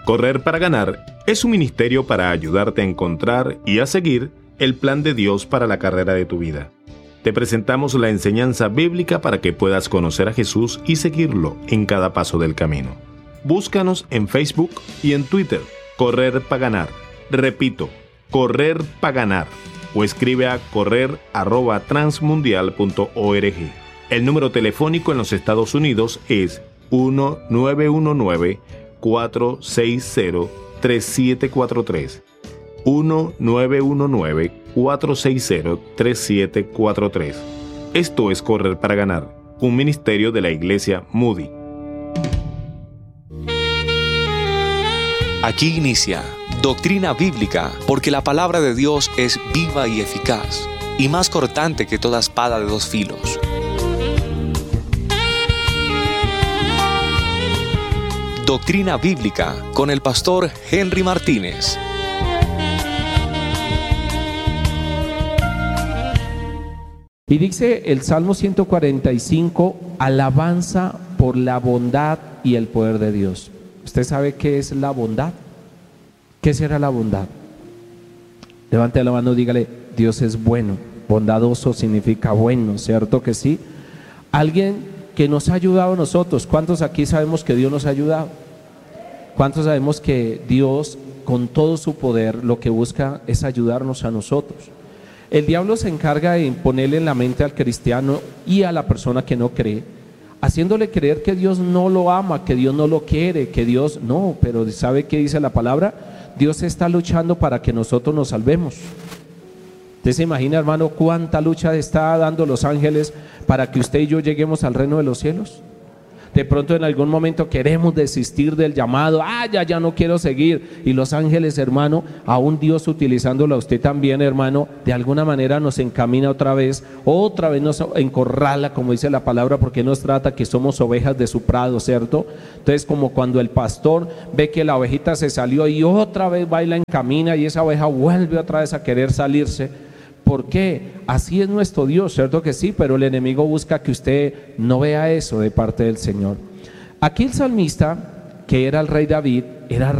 Correr para Ganar es un ministerio para ayudarte a encontrar y a seguir el plan de Dios para la carrera de tu vida. Te presentamos la enseñanza bíblica para que puedas conocer a Jesús y seguirlo en cada paso del camino. Búscanos en Facebook y en Twitter, Correr para Ganar. Repito, Correr para Ganar. O escribe a correr@transmundial.org. El número telefónico en los Estados Unidos es 1-919-460-3743. 1-919-460-3743. Esto es Correr para Ganar, un ministerio de la Iglesia Moody. Aquí inicia Doctrina Bíblica, porque la palabra de Dios es viva y eficaz, y más cortante que toda espada de dos filos. Doctrina Bíblica con el pastor Henry Martínez. Y dice el Salmo 145, alabanza por la bondad y el poder de Dios. ¿Usted sabe qué es la bondad? ¿Qué será la bondad? Levante la mano y dígale, Dios es bueno. Bondadoso significa bueno, ¿cierto que sí? Alguien que nos ha ayudado a nosotros. ¿Cuántos aquí sabemos que Dios nos ha ayudado? ¿Cuántos sabemos que Dios, con todo su poder, lo que busca es ayudarnos a nosotros? El diablo se encarga de imponerle en la mente al cristiano y a la persona que no cree, haciéndole creer que Dios no lo ama, que Dios no lo quiere, que Dios no, pero ¿sabe qué dice la palabra? Dios está luchando para que nosotros nos salvemos. ¿Usted se imagina, hermano, cuánta lucha está dando los ángeles para que usted y yo lleguemos al reino de los cielos? De pronto en algún momento queremos desistir del llamado, ya no quiero seguir, y los ángeles, hermano, aún Dios utilizándolo a usted también, hermano, de alguna manera nos encamina otra vez nos encorrala, como dice la palabra, porque nos trata que somos ovejas de su prado, ¿cierto? Entonces, como cuando el pastor ve que la ovejita se salió y otra vez va y la encamina, y esa oveja vuelve otra vez a querer salirse. ¿Por qué? Así es nuestro Dios, ¿cierto que sí? Pero el enemigo busca que usted no vea eso de parte del Señor. Aquí el salmista, que era el rey David, era